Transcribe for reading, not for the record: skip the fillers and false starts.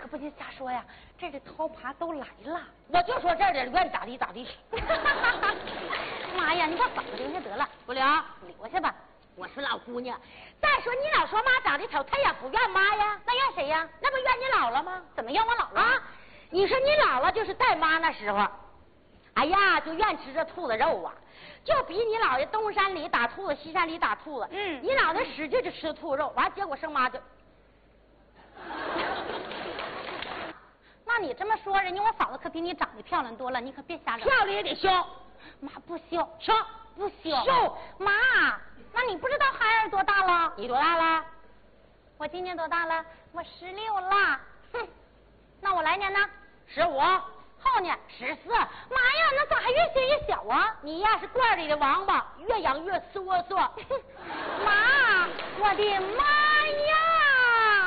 不行瞎说呀，这的桃爬都来了。 我就说这儿的愿意咋地咋地。 妈呀，你把嫂子留下得了。 不留， 留下吧。 我是老姑娘。再说你老说妈长得丑，她也不怨妈呀。 那怨谁呀？ 那不怨你姥姥吗？ 怎么怨我姥姥啊？你说你姥姥就是带妈那时候，哎呀，就愿吃这兔子肉啊，就比你姥爷东山里打兔子，西山里打兔子。你姥爷使劲就吃兔肉，完结果生妈就。 那你这么说，人家我嫂子可比你长得漂亮多了，你可别瞎整。 漂亮也得羞。 妈不羞， 羞不羞。 羞。 妈，那你不知道孩儿多大了？ 你多大了？ 我今年多大了？我16了。哼，那我来年呢 ？15。 后年 14。 妈呀，那咋还越学越小啊？ 你呀是罐里的王八，越养越缩缩。 妈，我的妈呀！